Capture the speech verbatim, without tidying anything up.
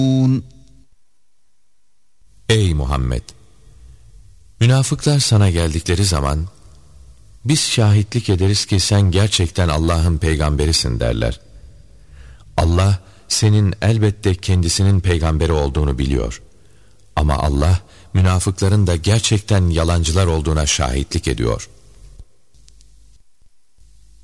Ey Muhammed! Münafıklar sana geldikleri zaman, biz şahitlik ederiz ki sen gerçekten Allah'ın peygamberisin derler. Allah, senin elbette kendisinin peygamberi olduğunu biliyor. Ama Allah, münafıkların da gerçekten yalancılar olduğuna şahitlik ediyor.